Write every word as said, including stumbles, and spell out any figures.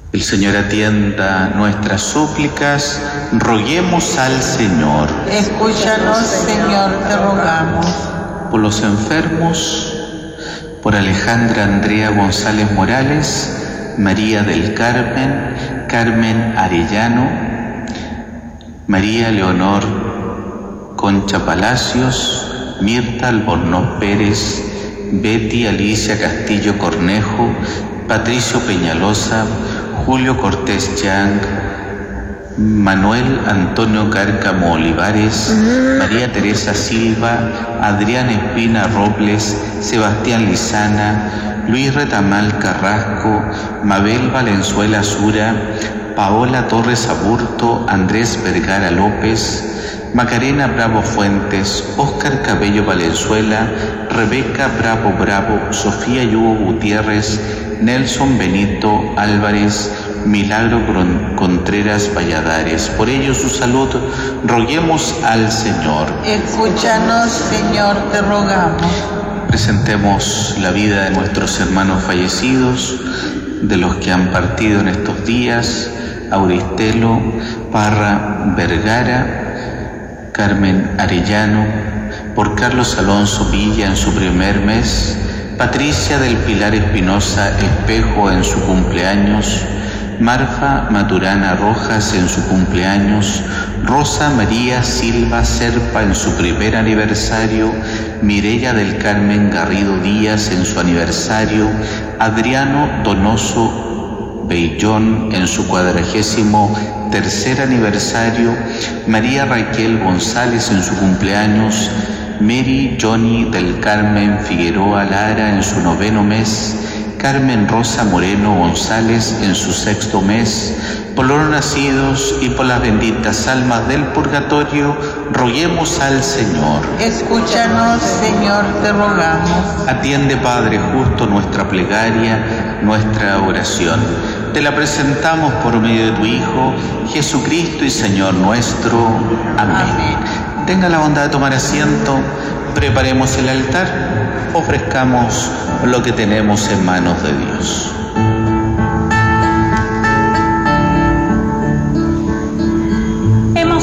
El Señor atienda nuestras súplicas, roguemos al Señor. Escúchanos, Señor, te rogamos. Por los enfermos, por Alejandra Andrea González Morales, María del Carmen, Carmen Arellano, María Leonor Concha Palacios, Mirta Albornoz Pérez, Betty Alicia Castillo Cornejo, Patricio Peñalosa, Julio Cortés Yang, Manuel Antonio Cárcamo Olivares, María Teresa Silva, Adrián Espina Robles, Sebastián Lizana, Luis Retamal Carrasco, Mabel Valenzuela Sura, Paola Torres Aburto, Andrés Vergara López, Macarena Bravo Fuentes, Óscar Cabello Valenzuela, Rebeca Bravo Bravo, Sofía Yugo Gutiérrez, Nelson Benito Álvarez, Milagro Contreras Valladares. Por ello su salud, roguemos al Señor. Escúchanos, Señor, te rogamos. Presentemos la vida de nuestros hermanos fallecidos, de los que han partido en estos días: Auristelo Parra Vergara, Carmen Arellano, por Carlos Alonso Villa en su primer mes, Patricia del Pilar Espinosa Espejo en su cumpleaños, Marfa Maturana Rojas en su cumpleaños, Rosa María Silva Serpa en su primer aniversario, Mireya del Carmen Garrido Díaz en su aniversario, Adriano Donoso Bellón en su cuadragésimo tercer aniversario, María Raquel González en su cumpleaños, Mary Johnny del Carmen Figueroa Lara en su noveno mes, Carmen Rosa Moreno González en su sexto mes. Por los nacidos y por las benditas almas del purgatorio, roguemos al Señor. Escúchanos, Señor, te rogamos. Atiende, Padre justo, nuestra plegaria, nuestra oración. Te la presentamos por medio de tu Hijo, Jesucristo y Señor nuestro. Amén. Amén. Tenga la bondad de tomar asiento, preparemos el altar, ofrezcamos lo que tenemos en manos de Dios.